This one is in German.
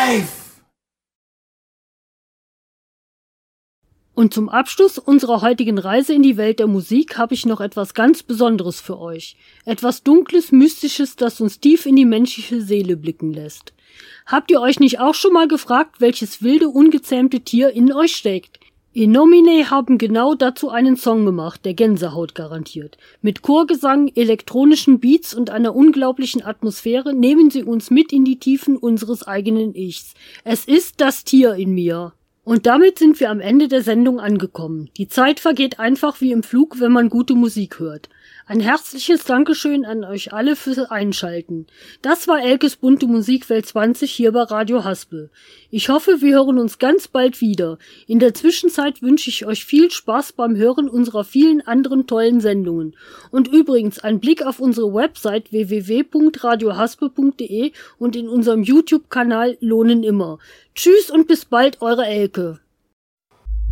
live! Und zum Abschluss unserer heutigen Reise in die Welt der Musik habe ich noch etwas ganz Besonderes für euch. Etwas Dunkles, Mystisches, das uns tief in die menschliche Seele blicken lässt. Habt ihr euch nicht auch schon mal gefragt, welches wilde, ungezähmte Tier in euch steckt? Innomine haben genau dazu einen Song gemacht, der Gänsehaut garantiert. Mit Chorgesang, elektronischen Beats und einer unglaublichen Atmosphäre nehmen sie uns mit in die Tiefen unseres eigenen Ichs. Es ist das Tier in mir. Und damit sind wir am Ende der Sendung angekommen. Die Zeit vergeht einfach wie im Flug, wenn man gute Musik hört. Ein herzliches Dankeschön an euch alle fürs Einschalten. Das war Elkes bunte Musikwelt 20 hier bei Radio Haspel. Ich hoffe, wir hören uns ganz bald wieder. In der Zwischenzeit wünsche ich euch viel Spaß beim Hören unserer vielen anderen tollen Sendungen. Und übrigens, ein Blick auf unsere Website www.radiohaspel.de und in unserem YouTube-Kanal lohnen immer. Tschüss und bis bald, eure Elke.